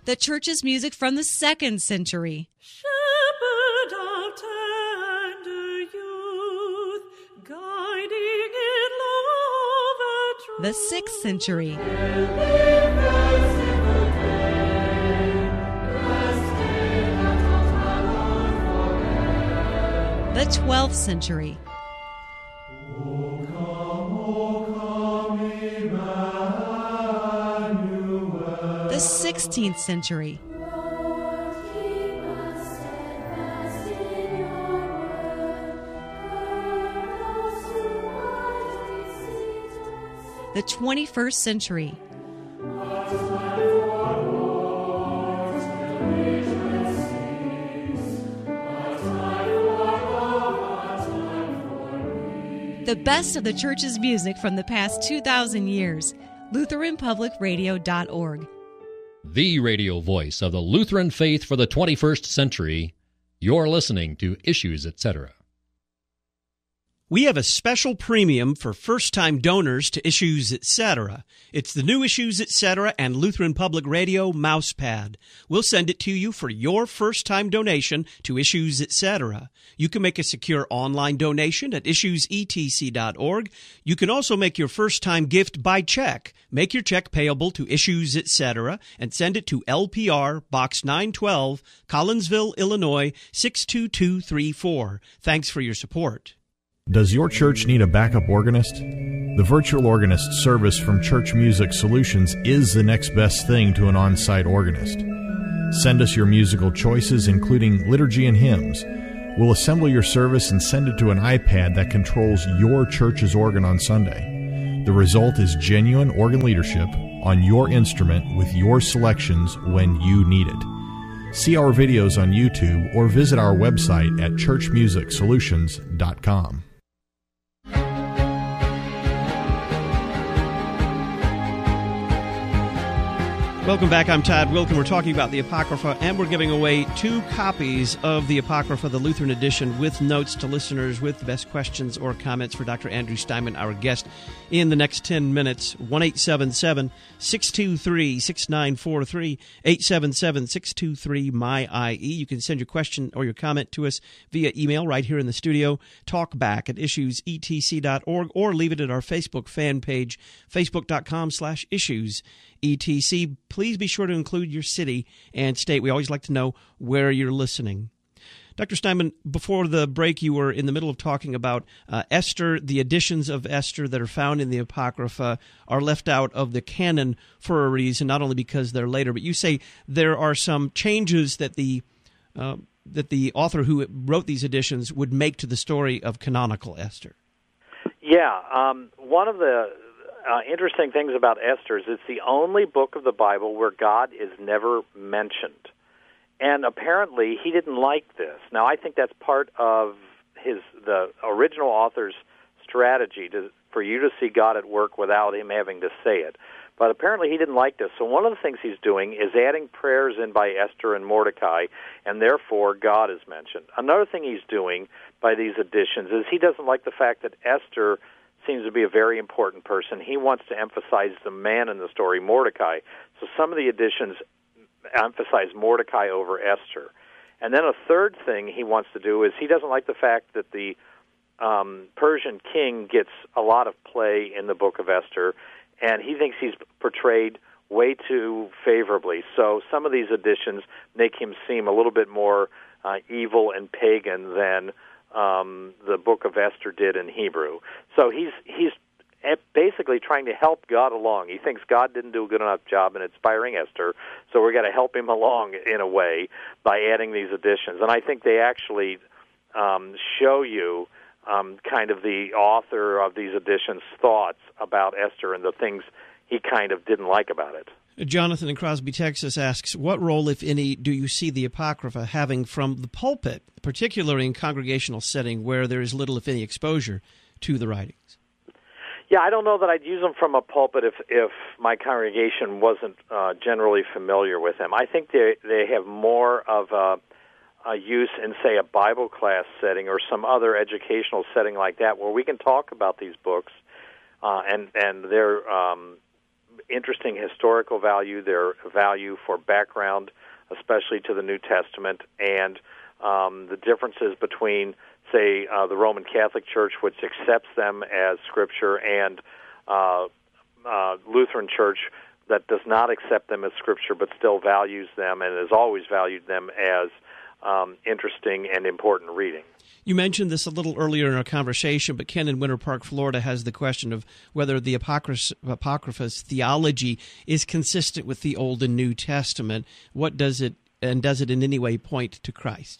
The church's music from the 2nd century. Shepherd of tender youth, guiding in love and truth. The 6th century. The 12th century. The 16th century. The 21st century. The best of the church's music from the past 2,000 years. LutheranPublicRadio.org. The radio voice of the Lutheran faith for the 21st century. You're listening to Issues, Etc. We have a special premium for first-time donors to Issues, Etc. It's the new Issues, Etc. and Lutheran Public Radio mousepad. We'll send it to you for your first-time donation to Issues, Etc. You can make a secure online donation at issuesetc.org. You can also make your first-time gift by check. Make your check payable to Issues, Etc. and send it to LPR, Box 912, Collinsville, Illinois, 62234. Thanks for your support. Does your church need a backup organist? The Virtual Organist service from Church Music Solutions is the next best thing to an on-site organist. Send us your musical choices, including liturgy and hymns. We'll assemble your service and send it to an iPad that controls your church's organ on Sunday. The result is genuine organ leadership on your instrument with your selections when you need it. See our videos on YouTube or visit our website at churchmusicsolutions.com. Welcome back. I'm Todd Wilken. We're talking about the Apocrypha, and we're giving away 2 copies of the Apocrypha, the Lutheran edition, with notes to listeners with the best questions or comments for Dr. Andrew Steinman, our guest, in the next 10 minutes. 1-877-623-6943, 877-623-MY-IE. You can send your question or your comment to us via email right here in the studio, talkback@issuesetc.org, or leave it at our Facebook fan page, facebook.com/issues. ETC. Please be sure to include your city and state. We always like to know where you're listening. Dr. Steinman, before the break, you were in the middle of talking about Esther. The editions of Esther that are found in the Apocrypha are left out of the canon for a reason, not only because they're later, but you say there are some changes that the author who wrote these editions would make to the story of canonical Esther. Yeah, one of the interesting things about Esther is it's the only book of the Bible where God is never mentioned. And apparently he didn't like this. Now, I think that's part of the original author's strategy for you to see God at work without him having to say it. But apparently he didn't like this. So one of the things he's doing is adding prayers in by Esther and Mordecai, and therefore God is mentioned. Another thing he's doing by these additions is he doesn't like the fact that Esther seems to be a very important person. He wants to emphasize the man in the story, Mordecai. So some of the additions emphasize Mordecai over Esther. And then a third thing he wants to do is he doesn't like the fact that the Persian king gets a lot of play in the book of Esther, and he thinks he's portrayed way too favorably. So some of these additions make him seem a little bit more evil and pagan than the book of Esther did in Hebrew. So he's basically trying to help God along. He thinks God didn't do a good enough job in inspiring Esther, so we're going to help him along in a way by adding these additions. And I think they actually show you kind of the author of these additions' thoughts about Esther and the things he kind of didn't like about it. Jonathan in Crosby, Texas asks, what role, if any, do you see the Apocrypha having from the pulpit, particularly in congregational setting where there is little, if any, exposure to the writings? Yeah, I don't know that I'd use them from a pulpit if my congregation wasn't generally familiar with them. I think they have more of a use in, say, a Bible class setting or some other educational setting like that where we can talk about these books and their interesting historical value, their value for background, especially to the New Testament, and the differences between, say, the Roman Catholic Church, which accepts them as Scripture, and Lutheran Church that does not accept them as Scripture but still values them and has always valued them as interesting and important reading. You mentioned this a little earlier in our conversation, but Ken in Winter Park, Florida, has the question of whether the Apocrypha's theology is consistent with the Old and New Testament. What does it, and does it in any way point to Christ?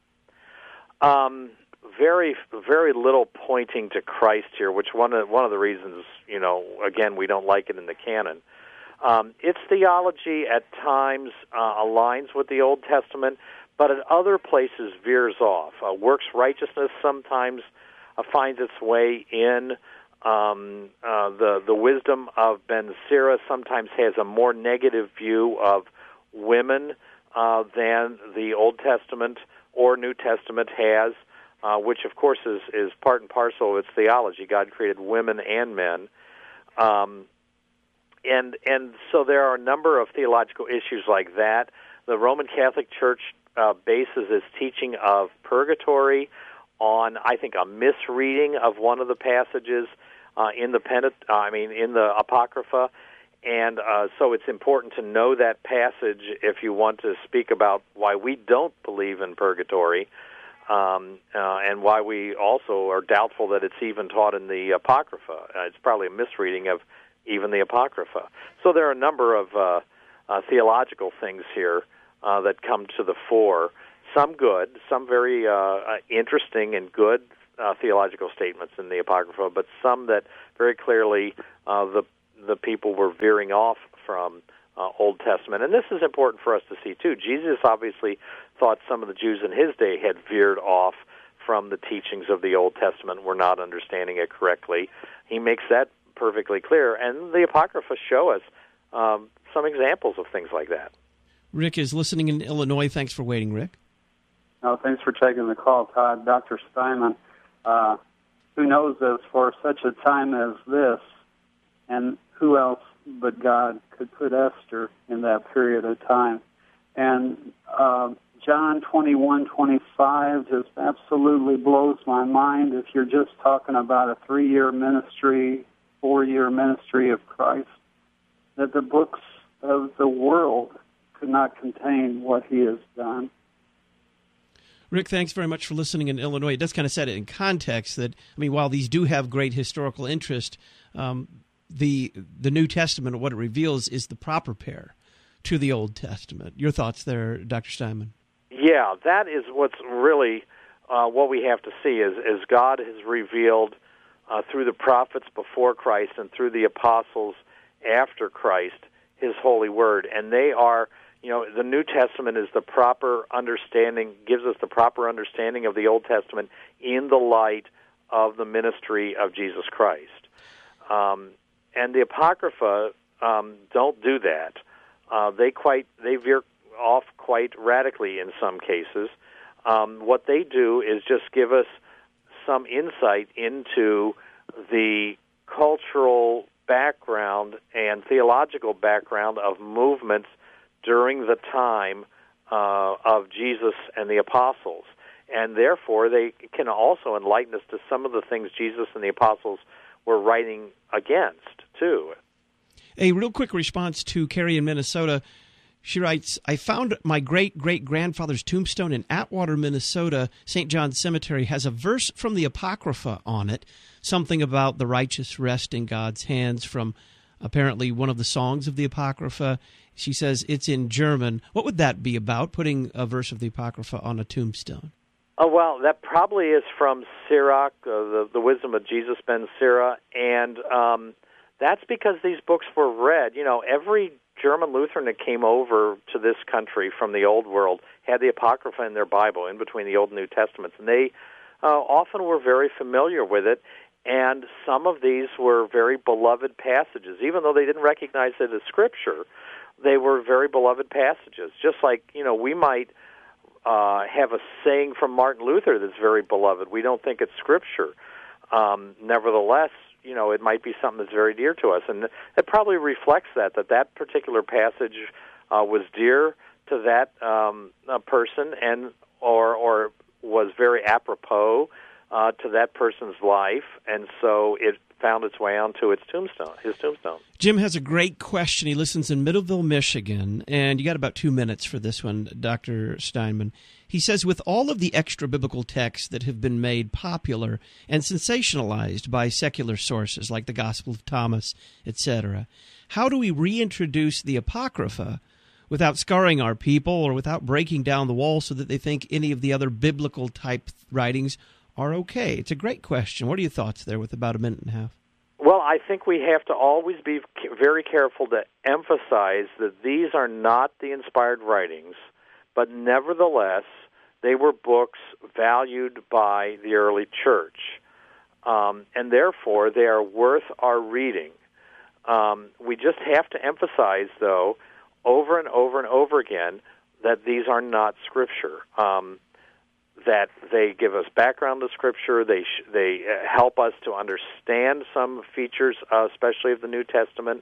Very, very little pointing to Christ here, which one of the reasons, again, we don't like it in the canon. Its theology at times aligns with the Old Testament, but at other places veers off. Works righteousness sometimes finds its way in. The wisdom of Ben Sira sometimes has a more negative view of women than the Old Testament or New Testament has, which of course is part and parcel of its theology. God created women and men. And so there are a number of theological issues like that. The Roman Catholic Church bases its teaching of purgatory on, I think, a misreading of one of the passages in the Apocrypha, and so it's important to know that passage if you want to speak about why we don't believe in purgatory, and why we also are doubtful that it's even taught in the Apocrypha. It's probably a misreading of even the Apocrypha. So there are a number of theological things here that come to the fore. Some good, some very interesting and good theological statements in the Apocrypha, but some that very clearly the people were veering off from Old Testament. And this is important for us to see, too. Jesus obviously thought some of the Jews in his day had veered off from the teachings of the Old Testament, were not understanding it correctly. He makes that perfectly clear, and the Apocrypha show us some examples of things like that. Rick is listening in Illinois. Thanks for waiting, Rick. Oh, thanks for taking the call, Todd. Dr. Steinman, who knows us for such a time as this, and who else but God could put Esther in that period of time? And John 21:25 just absolutely blows my mind if you're just talking about a 3-year ministry, 4-year ministry of Christ, that the books of the world could not contain what he has done. Rick, thanks very much for listening in Illinois. It does kind of set it in context that, while these do have great historical interest, the New Testament, what it reveals, is the proper pair to the Old Testament. Your thoughts there, Dr. Steinman? Yeah, that is what's really what we have to see is God has revealed through the prophets before Christ and through the apostles after Christ his holy word. And they are, the New Testament is the proper understanding, gives us the proper understanding of the Old Testament in the light of the ministry of Jesus Christ. And the Apocrypha don't do that. They veer off quite radically in some cases. What they do is just give us some insight into the cultural background and theological background of movements during the time of Jesus and the apostles. And therefore, they can also enlighten us to some of the things Jesus and the apostles were writing against, too. A real quick response to Carrie in Minnesota. She writes, I found my great-great-grandfather's tombstone in Atwater, Minnesota. St. John's Cemetery has a verse from the Apocrypha on it, something about the righteous rest in God's hands from apparently one of the songs of the Apocrypha. She says it's in German. What would that be about, putting a verse of the Apocrypha on a tombstone? Oh, well, that probably is from Sirach, the Wisdom of Jesus ben Sira, and that's because these books were read. Every German Lutheran that came over to this country from the Old World had the Apocrypha in their Bible, in between the Old and New Testaments, and they often were very familiar with it, and some of these were very beloved passages. Even though they didn't recognize it as Scripture, they were very beloved passages. Just like, we might have a saying from Martin Luther that's very beloved. We don't think it's Scripture. Nevertheless, it might be something that's very dear to us. And it probably reflects that particular passage was dear to that person and or was very apropos to that person's life, and so it found its way onto his tombstone. Jim has a great question. He listens in Middleville, Michigan, and you got about 2 minutes for this one, Dr. Steinman. He says, with all of the extra biblical texts that have been made popular and sensationalized by secular sources like the Gospel of Thomas, etc., how do we reintroduce the Apocrypha without scarring our people or without breaking down the wall so that they think any of the other biblical type writings are okay? It's a great question. What are your thoughts there with about a minute and a half? Well, I think we have to always be very careful to emphasize that these are not the inspired writings, but nevertheless, they were books valued by the early church, and therefore they are worth our reading. We just have to emphasize, though, over and over and over again, that these are not Scripture. That they give us background to Scripture. They help us to understand some features, especially of the New Testament,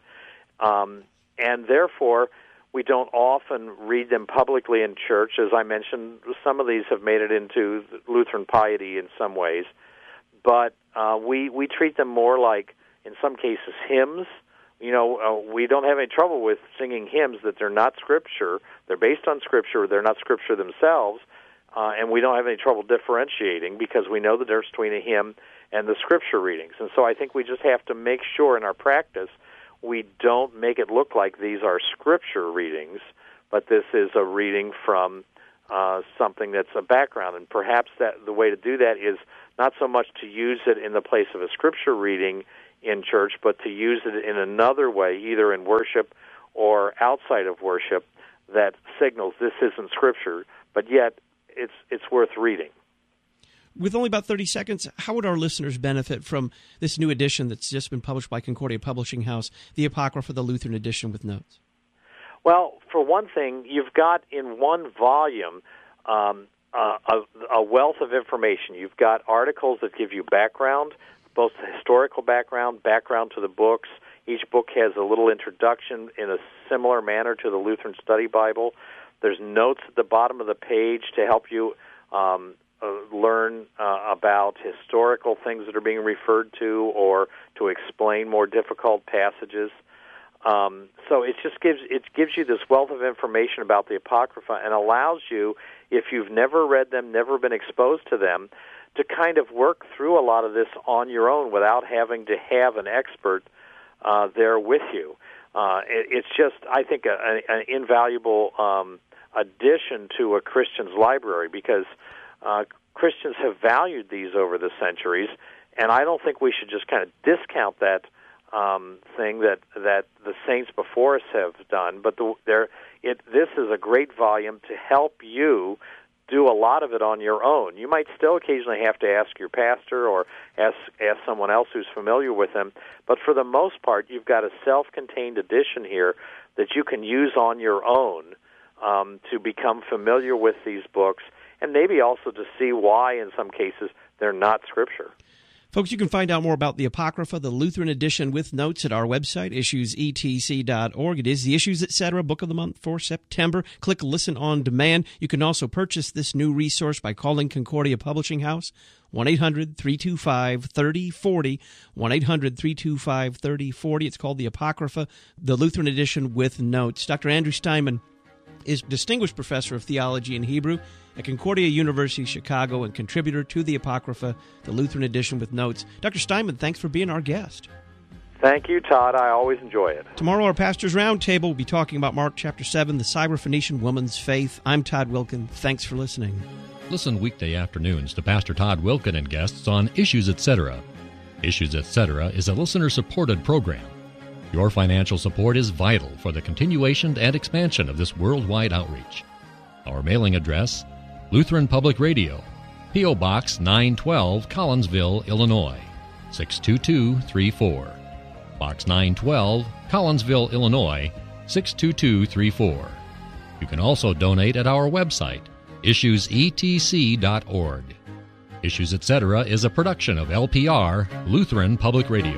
and therefore we don't often read them publicly in church. As I mentioned, some of these have made it into Lutheran piety in some ways, but we treat them more like, in some cases, hymns. We don't have any trouble with singing hymns that they're not Scripture. They're based on Scripture. They're not Scripture themselves. And we don't have any trouble differentiating because we know the difference between a hymn and the Scripture readings. And so I think we just have to make sure in our practice we don't make it look like these are Scripture readings, but this is a reading from something that's a background. And perhaps the way to do that is not so much to use it in the place of a Scripture reading in church, but to use it in another way, either in worship or outside of worship, that signals this isn't Scripture, but yet it's worth reading. With only about 30 seconds, how would our listeners benefit from this new edition that's just been published by Concordia Publishing House, the Apocrypha, the Lutheran edition with notes? Well, for one thing, you've got in one volume a wealth of information. You've got articles that give you background, both historical background to the books. Each book has a little introduction in a similar manner to the Lutheran Study Bible. There's notes at the bottom of the page to help you learn about historical things that are being referred to or to explain more difficult passages. So it gives you this wealth of information about the Apocrypha and allows you, if you've never read them, never been exposed to them, to kind of work through a lot of this on your own without having to have an expert there with you. It's just, I think, an invaluable addition to a Christian's library because Christians have valued these over the centuries, and I don't think we should just kind of discount that thing that the saints before us have done. But this is a great volume to help you do a lot of it on your own. You might still occasionally have to ask your pastor or ask someone else who's familiar with them, but for the most part, you've got a self-contained edition here that you can use on your own to become familiar with these books and maybe also to see why, in some cases, they're not Scripture. Folks, you can find out more about the Apocrypha, the Lutheran edition with notes at our website, issuesetc.org. It is the Issues Etc. Book of the Month for September. Click Listen on Demand. You can also purchase this new resource by calling Concordia Publishing House, 1-800-325-3040, 1-800-325-3040. It's called the Apocrypha, the Lutheran edition with notes. Dr. Andrew Steinman is Distinguished Professor of Theology and Hebrew at Concordia University, Chicago, and contributor to the Apocrypha, the Lutheran edition with notes. Dr. Steinman, thanks for being our guest. Thank you, Todd. I always enjoy it. Tomorrow, our Pastor's Roundtable will be talking about Mark chapter 7, the Syrophoenician woman's faith. I'm Todd Wilkin. Thanks for listening. Listen weekday afternoons to Pastor Todd Wilkin and guests on Issues Etc. Issues Etc. is a listener-supported program. Your financial support is vital for the continuation and expansion of this worldwide outreach. Our mailing address, Lutheran Public Radio, P.O. Box 912, Collinsville, Illinois, 62234. Box 912, Collinsville, Illinois, 62234. You can also donate at our website, issuesetc.org. Issues Etc. is a production of LPR, Lutheran Public Radio.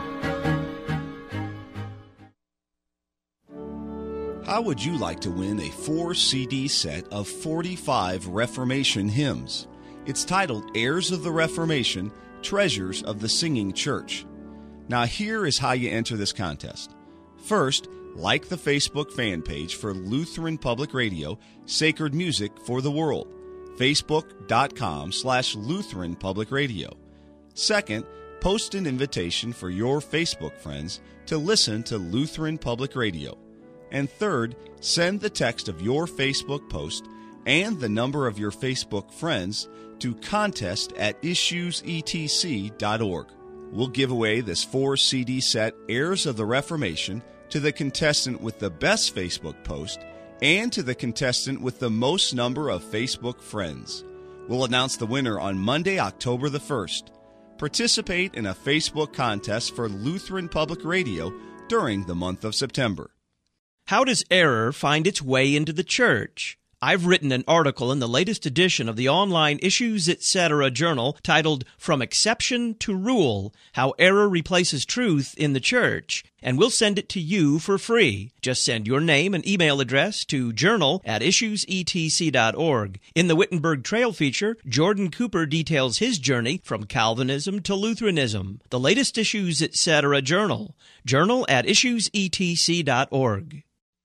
How would you like to win a 4-CD set of 45 Reformation hymns? It's titled Heirs of the Reformation, Treasures of the Singing Church. Now here is how you enter this contest. First, like the Facebook fan page for Lutheran Public Radio, Sacred Music for the World, facebook.com/Lutheran Public Radio. Second, post an invitation for your Facebook friends to listen to Lutheran Public Radio. And third, send the text of your Facebook post and the number of your Facebook friends to contest@issuesetc.org. We'll give away this 4-CD set, Heirs of the Reformation, to the contestant with the best Facebook post and to the contestant with the most number of Facebook friends. We'll announce the winner on Monday, October the 1st. Participate in a Facebook contest for Lutheran Public Radio during the month of September. How does error find its way into the church? I've written an article in the latest edition of the online Issues Etc. journal titled From Exception to Rule, How Error Replaces Truth in the Church, and we'll send it to you for free. Just send your name and email address to journal@issuesetc.org. In the Wittenberg Trail feature, Jordan Cooper details his journey from Calvinism to Lutheranism. The latest Issues Etc. journal, journal@issuesetc.org.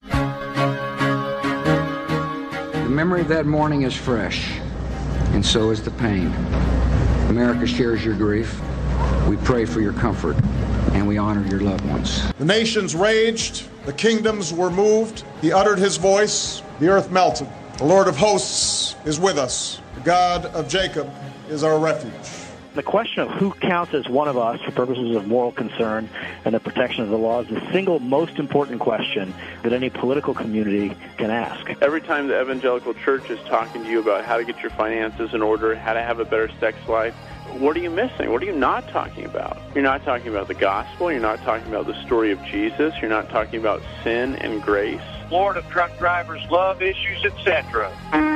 The memory of that morning is fresh, and so is the pain. America shares your grief. We pray for your comfort, and we honor your loved ones. The nations raged, the kingdoms were moved. He uttered his voice, the earth melted. The Lord of hosts is with us. The God of Jacob is our refuge. The question of who counts as one of us for purposes of moral concern and the protection of the law is the single most important question that any political community can ask. Every time the evangelical church is talking to you about how to get your finances in order, how to have a better sex life, what are you missing? What are you not talking about? You're not talking about the gospel. You're not talking about the story of Jesus. You're not talking about sin and grace. Florida truck drivers love Issues Etc.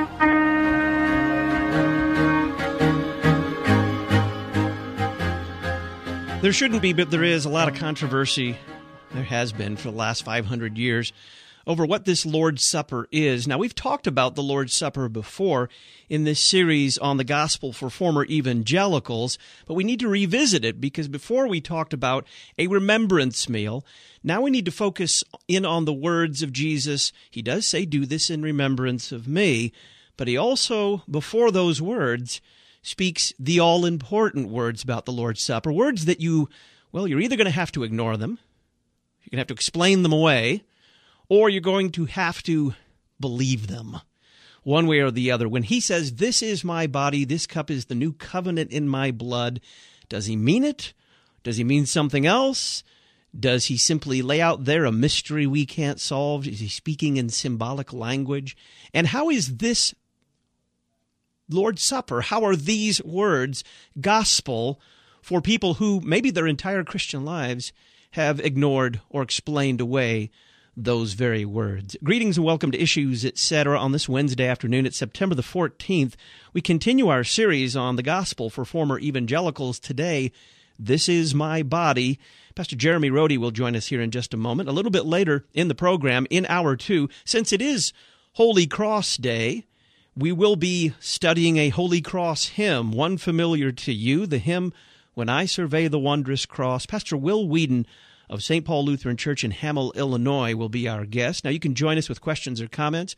There shouldn't be, but there is a lot of controversy. There has been for the last 500 years over what this Lord's Supper is. Now, we've talked about the Lord's Supper before in this series on the gospel for former evangelicals, but we need to revisit it because before we talked about a remembrance meal. Now we need to focus in on the words of Jesus. He does say, "Do this in remembrance of me," but he also, before those words, speaks the all-important words about the Lord's Supper, words that you're either going to have to ignore them, you're going to have to explain them away, or you're going to have to believe them, one way or the other. When he says, "This is my body, this cup is the new covenant in my blood," does he mean it? Does he mean something else? Does he simply lay out there a mystery we can't solve? Is he speaking in symbolic language? And how is this Lord's Supper, how are these words gospel for people who maybe their entire Christian lives have ignored or explained away those very words? Greetings and welcome to Issues Etc. on this Wednesday afternoon. It's September the 14th. We continue our series on the gospel for former evangelicals today. This is my body. Pastor Jeremy Rode will join us here in just a moment. A little bit later in the program, in hour 2, since it is Holy Cross Day, we will be studying a Holy Cross hymn, one familiar to you, the hymn, "When I Survey the Wondrous Cross." Pastor Will Whedon of St. Paul Lutheran Church in Hamel, Illinois, will be our guest. Now, you can join us with questions or comments,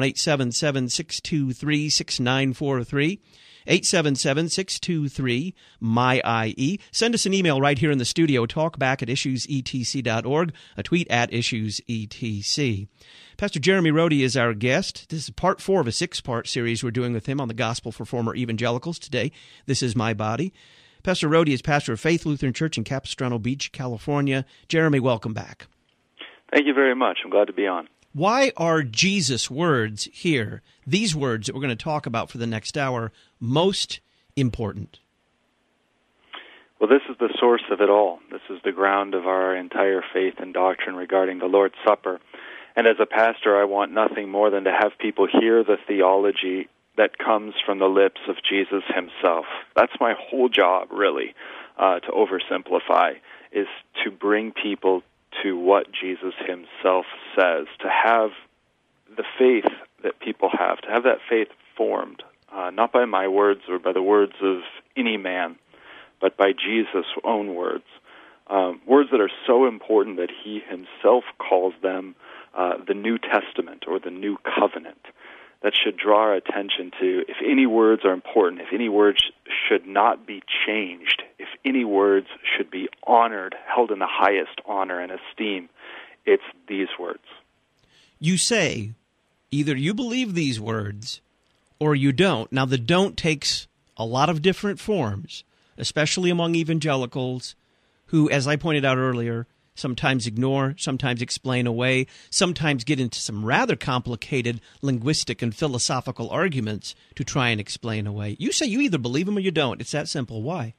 1-877-623-6943, 877-623-MY-IE. Send us an email right here in the studio, talkback@issuesetc.org, a tweet @issuesetc. Pastor Jeremy Rode is our guest. This is part 4 of a 6-part series we're doing with him on the gospel for former evangelicals. Today, "This is my body." Pastor Rode is pastor of Faith Lutheran Church in Capistrano Beach, California. Jeremy, welcome back. Thank you very much. I'm glad to be on. Why are Jesus' words here, these words that we're going to talk about for the next hour, most important? Well, this is the source of it all. This is the ground of our entire faith and doctrine regarding the Lord's Supper. And as a pastor, I want nothing more than to have people hear the theology that comes from the lips of Jesus himself. That's my whole job, really, to oversimplify, is to bring people to what Jesus himself says, to have the faith that people have, to have that faith formed, not by my words or by the words of any man, but by Jesus' own words. Words that are so important that he himself calls them the New Testament or the New Covenant. That should draw our attention to if any words are important, if any words should not be changed, if any words should be honored, held in the highest honor and esteem, it's these words. You say either you believe these words or you don't. Now, the don't takes a lot of different forms, especially among evangelicals who, as I pointed out earlier, sometimes ignore, sometimes explain away, sometimes get into some rather complicated linguistic and philosophical arguments to try and explain away. You say you either believe them or you don't. It's that simple. Why?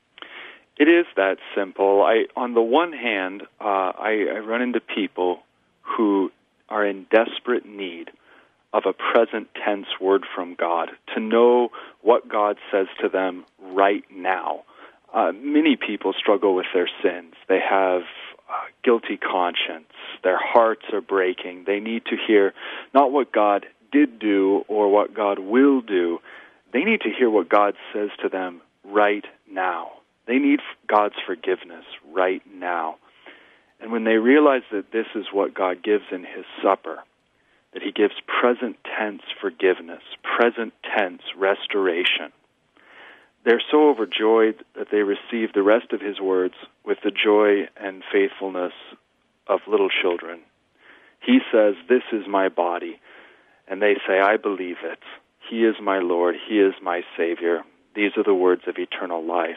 It is that simple. On the one hand, I run into people who are in desperate need of a present tense word from God, to know what God says to them right now. Many people struggle with their sins. They have guilty conscience. Their hearts are breaking. They need to hear not what God did do or what God will do. They need to hear what God says to them right now. They need God's forgiveness right now. And when they realize that this is what God gives in his supper, that he gives present tense forgiveness, present tense restoration, they're so overjoyed that they receive the rest of his words with the joy and faithfulness of little children. He says, "This is my body," and they say, "I believe it. He is my Lord. He is my Savior. These are the words of eternal life."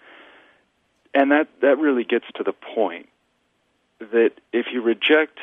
And that really gets to the point that if you reject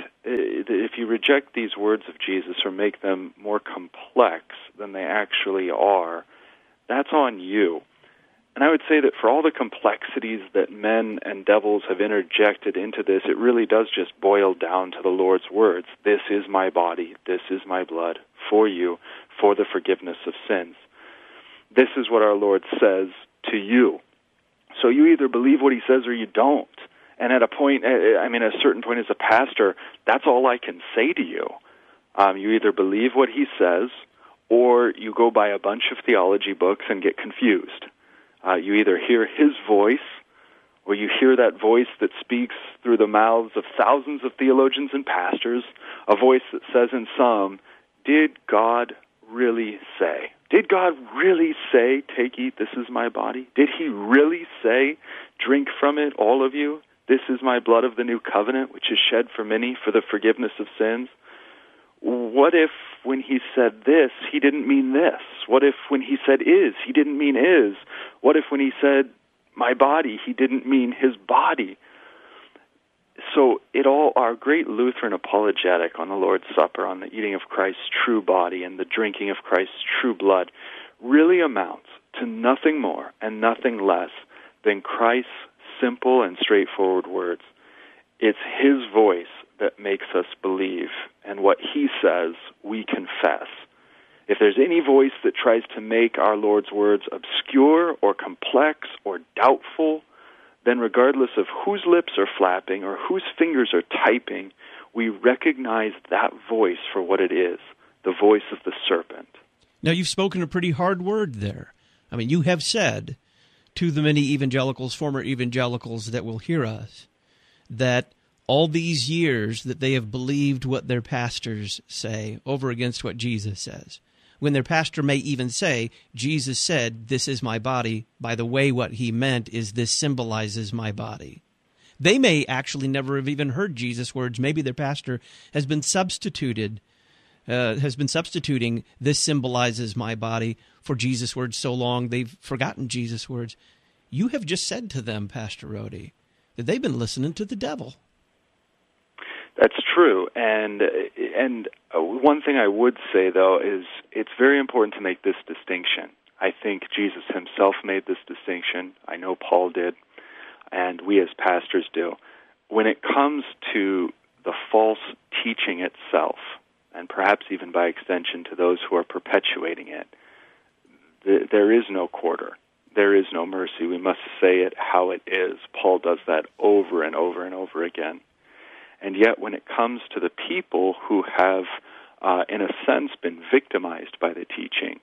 these words of Jesus or make them more complex than they actually are, that's on you. And I would say that for all the complexities that men and devils have interjected into this, it really does just boil down to the Lord's words. This is my body, this is my blood, for you, for the forgiveness of sins. This is what our Lord says to you. So you either believe what he says or you don't. And at a certain point as a pastor, that's all I can say to you. You either believe what he says or you go buy a bunch of theology books and get confused. You either hear his voice, or you hear that voice that speaks through the mouths of thousands of theologians and pastors, a voice that says in some, did God really say? Did God really say, take, eat, this is my body? Did he really say, drink from it, all of you? This is my blood of the new covenant, which is shed for many for the forgiveness of sins. What if when he said this, he didn't mean this? What if when he said is, he didn't mean is? What if when he said my body, he didn't mean his body? So our great Lutheran apologetic on the Lord's Supper, on the eating of Christ's true body and the drinking of Christ's true blood, really amounts to nothing more and nothing less than Christ's simple and straightforward words. It's his voice that makes us believe, and what he says, we confess. If there's any voice that tries to make our Lord's words obscure or complex or doubtful, then regardless of whose lips are flapping or whose fingers are typing, we recognize that voice for what it is, the voice of the serpent. Now, you've spoken a pretty hard word there. I mean, you have said to the many evangelicals, former evangelicals that will hear us, that all these years that they have believed what their pastors say over against what Jesus says. When their pastor may even say, Jesus said, this is my body, by the way, what he meant is this symbolizes my body. They may actually never have even heard Jesus' words. Maybe their pastor has been substituting this symbolizes my body for Jesus' words so long they've forgotten Jesus' words. You have just said to them, Pastor Rohde, that they've been listening to the devil. That's true, and one thing I would say, though, is it's very important to make this distinction. I think Jesus himself made this distinction. I know Paul did, and we as pastors do. When it comes to the false teaching itself, and perhaps even by extension to those who are perpetuating it, there is no quarter. There is no mercy. We must say it how it is. Paul does that over and over and over again. And yet when it comes to the people who have, in a sense, been victimized by the teaching,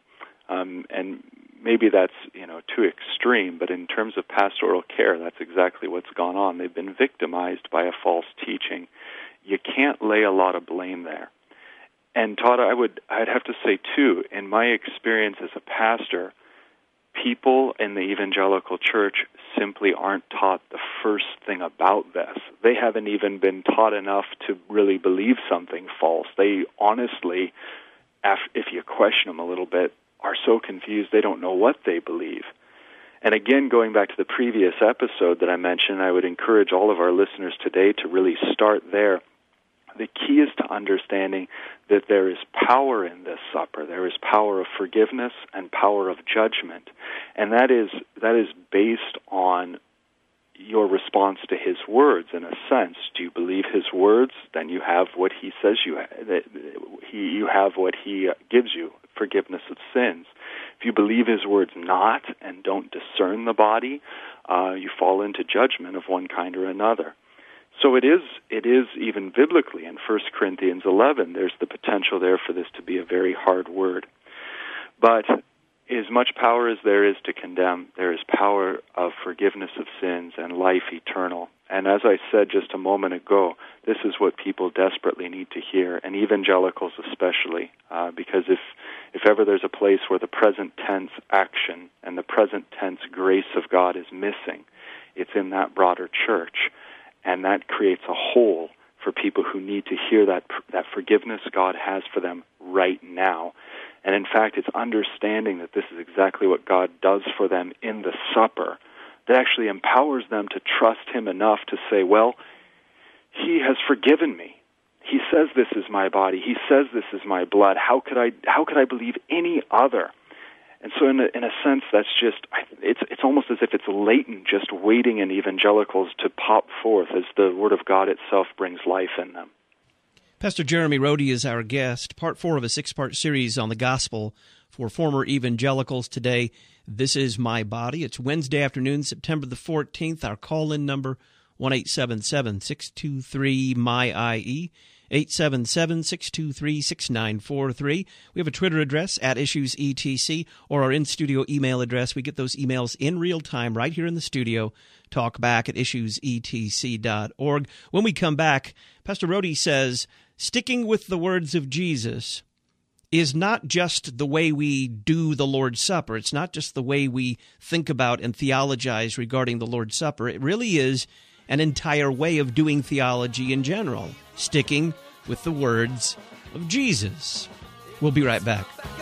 and maybe that's too extreme, but in terms of pastoral care, that's exactly what's gone on. They've been victimized by a false teaching. You can't lay a lot of blame there. And Todd, I'd have to say too, in my experience as a pastor, people in the evangelical church simply aren't taught the first thing about this. They haven't even been taught enough to really believe something false. They honestly, if you question them a little bit, are so confused they don't know what they believe. And again, going back to the previous episode that I mentioned, I would encourage all of our listeners today to really start there. The key is to understanding that there is power in this supper. There is power of forgiveness and power of judgment. And that is based on your response to his words, in a sense. Do you believe his words? Then you have what he says you have. You have what he gives you, forgiveness of sins. If you believe his words not and don't discern the body, you fall into judgment of one kind or another. So it is even biblically in 1 Corinthians 11, there's the potential there for this to be a very hard word. But as much power as there is to condemn, there is power of forgiveness of sins and life eternal. And as I said just a moment ago, this is what people desperately need to hear, and evangelicals especially, because if ever there's a place where the present tense action and the present tense grace of God is missing, it's in that broader church. And that creates a hole for people who need to hear that forgiveness God has for them right now. And in fact, it's understanding that this is exactly what God does for them in the supper that actually empowers them to trust him enough to say, well, he has forgiven me. He says this is my body. He says this is my blood. How could I believe any other? And so in a sense, that's just, it's almost as if it's latent, just waiting in evangelicals to pop forth as the Word of God itself brings life in them. Pastor Jeremy Rhodey is our guest, part 4 of a 6-part series on the gospel for former evangelicals today. This is My Body. It's Wednesday afternoon, September the 14th. Our call-in number, 1-877-623-MY-IE. 877-623-6943. We have a Twitter address, @IssuesETC, or our in-studio email address. We get those emails in real time right here in the studio. Talk back at issuesetc.org. When we come back, Pastor Rhodey says, sticking with the words of Jesus is not just the way we do the Lord's Supper. It's not just the way we think about and theologize regarding the Lord's Supper. It really is an entire way of doing theology in general, sticking with the words of Jesus. We'll be right back.